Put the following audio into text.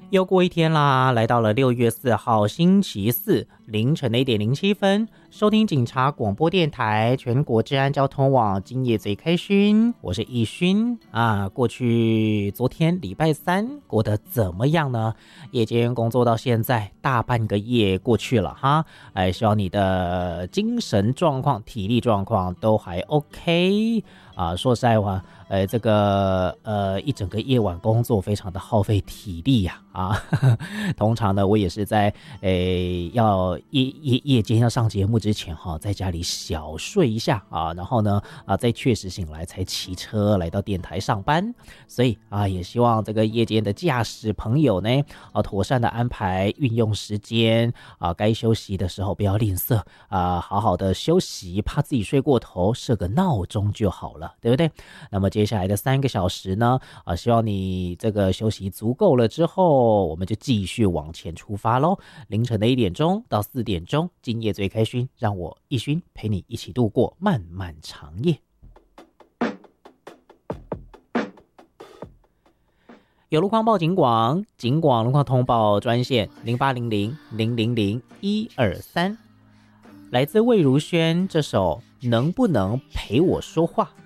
又过一天啦，来到了6月4号星期四凌晨的1:07，收听警察广播电台全国治安交通网，今夜最开心，我是易勋啊。昨天礼拜三过得怎么样呢？夜间工作到现在大半个夜过去了哈，希望你的精神状况、体力状况都还 OK 啊。说实在话，一整个夜晚工作非常的耗费体力呀通常呢，我也是在要夜间要上节目之前在家里小睡一下啊，然后呢再确实醒来才骑车来到电台上班。所以也希望这个夜间的驾驶朋友呢妥善的安排运用时间该休息的时候不要吝啬好好的休息，怕自己睡过头，设个闹钟就好了，对不对？那么接下来的3个小时呢希望你这个休息足够了之后，我们就继续往前出发咯。凌晨的1点钟到4点钟，今夜最开心，让我易勋陪你一起度过漫漫长夜。有路况报警广，警广路况通报专线0800-000-123，来自魏如萱这首能不能陪我说话。